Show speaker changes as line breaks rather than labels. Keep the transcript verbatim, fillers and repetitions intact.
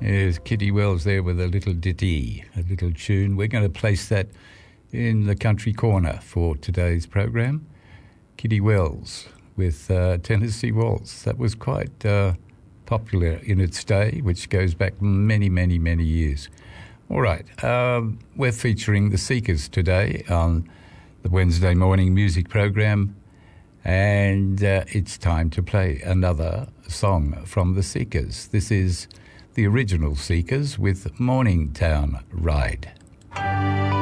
There's Kitty Wells there with a little ditty, a little tune. We're going to place that in the country corner for today's program. Kitty Wells with uh, Tennessee Waltz. That was quite uh, popular in its day, which goes back many, many, many years. All right, um, we're featuring the Seekers today on the Wednesday morning music program, and uh, it's time to play another song from the Seekers. This is the original Seekers with Morningtown Ride.